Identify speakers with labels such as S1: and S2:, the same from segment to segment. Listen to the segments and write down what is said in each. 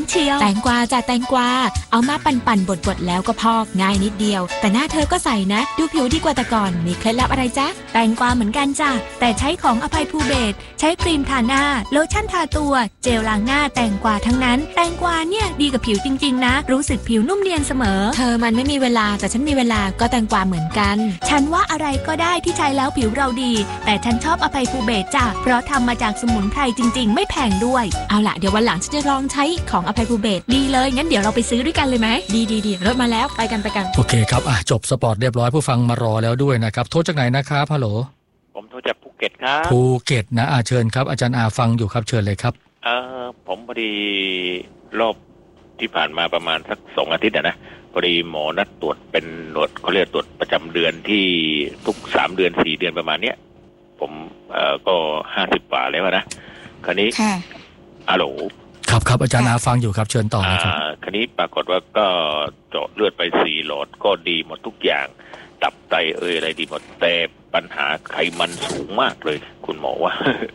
S1: เชียว
S2: แตงกวาจ้ะแตงกวาเอามาปั่นบดแล้วก็พอกง่ายนิดเดียวแต่หน้าเธอก็ใสนะดูผิวดีกว่าแต่ก่อนมีเคล็ดลับอะไรจ๊ะ
S1: แตงกวาเหมือนกันจ้ะแต่ใช้ของอภัยภูเบศรใช้ครีมทาหน้าโลชั่นทาตัวเจลล้างหน้าแตงกวาทั้งนั้นแตงกวาเนี่ยดีกับผิวจริงๆนะรู้สึกผิวนุ่มเนียนเสมอ
S2: เธอมันไม่มีเวลาแต่ฉันมีเวลาก็แตงกวาเหมือนกัน
S1: ฉันว่าอะไรก็ได้ที่ใช้แล้วผิวเราดีแต่ฉันชอบอภัยภูเบศรจ้ะเพราะทำมาจากสมุนไพรจริงๆไม่แพงด้วย
S2: เอาล่ะเดี๋ยววันหลังฉันจะลองใช้ของอภัยภูเบศร
S1: ดีเลยงั้นเดี๋ยวเราไปซื้อด้วยกันเลยไหม
S2: ดีรถมาแล้วไปกัน
S3: โอเคครับจบสปอร์ตเรียบร้อยผู้ฟังมารอแล้วด้วยนะครับโทรจากไหนนะครับฮัลโหล
S4: ผมโทรจากภูเก็ตครับ
S3: ภูเก็ตนะเชิญครับอาจารย์ฟังอยู่ครับเชิญเลยครับ
S4: ผมพอดีรอบที่ผ่านมาประมาณสัก2 อาทิตย์นะพอดีหมอนัดตรวจเป็นเขาเรียกตรวจประจำเดือนที่ทุก3 เดือน4 เดือนประมาณเนี้ยผมก็50 กว่าแล้วนะคราวนี้ฮัลโหล
S3: ครับอาจารย์ฟังอยู่ครับเชิญต่อครับ
S4: คราวนี้ปรากฏว่าก็เจาะเลือดไป4 หลอดก็ดีหมดทุกอย่างตับไตอะไรดีหมดแต่ปัญหาไขมันสูงมากเลยคุณหมอว่า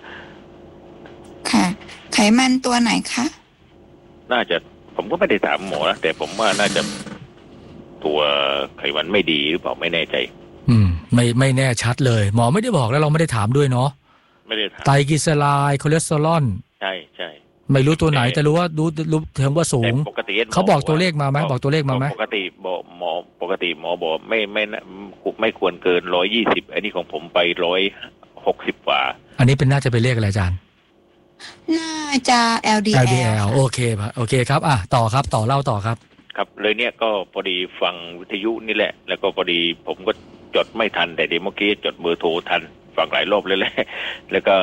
S5: ค่ะไขมันตัวไหนคะ
S4: น่าจะผมก็ไม่ได้ถามหมอนะแต่ผมว่าน่าจะตัวไขมันไม่ดีหรือเปล่าไม่แน่ใจ
S3: ไม่แน่ชัดเลยหมอไม่ได้บอกแล้วเราไม่ได้ถามด้วยเนาะ
S4: ไม่ได้ถาม
S3: ไตรกลีเซอไรด์คอเลสเตอรอล
S4: ใช่
S3: ไม่รู้ตัวไหนแต่รู้ว่ารู้ถึงว่าสูงเขาบอกตัวเลขมาไหมบอกตัวเลขมาไหม
S4: ปกติหมอบอกไม่ควรเกิน120อันนี้ของผมไป160 กว่า
S3: อันนี้น่าจะเป็นเลขอะไรอาจารย์
S5: น่าจะ LDL
S3: โอเคครับต่อครับต่อเล่าต่อครับ
S4: ครับเลยเนี่ยก็พอดีฟังวิทยุนี่แหละแล้วก็พอดีผมก็จดไม่ทันแต่เดี๋ยวเมื่อกี้จดเบอร์โทรทันฟังหลายรอบเลยแหละแล้วก็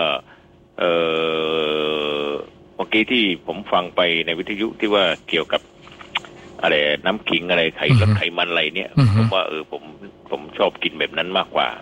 S4: เมื่อกี้ที่ผมฟังไปในวิทยุที่ว่าเกี่ยวกับอะไรน้ำขิงอะไรลดไขมันอะไรเนี่ยผมว่าผมชอบกินแบบนั้นมากกว่า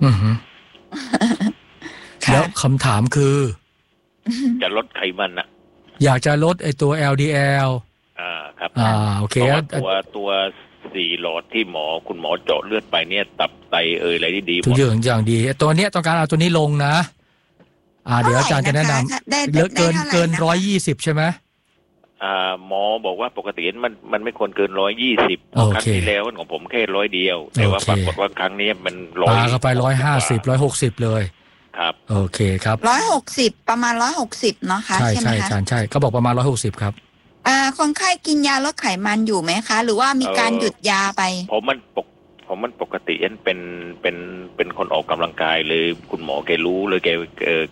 S3: แล้วคำถามคือ
S4: จะลดไขมันนะ
S3: อยากจะลดไอตัว LDL
S4: ครับ
S3: โอเค
S4: ตัว4 หลอดที่คุณหมอเจาะเลือดไปเนี่ยตับไตอะไรที่ดีหมด
S3: ทุกอย่างดีตัวเนี้ยต้องการเอาตัวนี้ลงนะเดี๋ยวอาจารย์จะแนะนำเกิน120ใช่ไหม
S4: หมอบอกว่าปกติมันไม่ควรเกิน120ครั้งที่แล้วของผมแค่100 เดียวแต่ว่าปรากฏว่าครั้งนี้มัน
S3: 100เข้าไป150 160เลย
S4: ครับ
S3: โอเคครับ
S5: 160ประมาณ160เนาะคะ
S3: ใช่ใช่เขาบอกประมาณ160ครับ
S5: คนไข้กินยาลดไขมันอยู่ไหมคะหรือว่ามีการหยุดยาไป
S4: ผมมันปกติเป็นคนออกกำลังกายเลยคุณหมอแกรู้เลยแก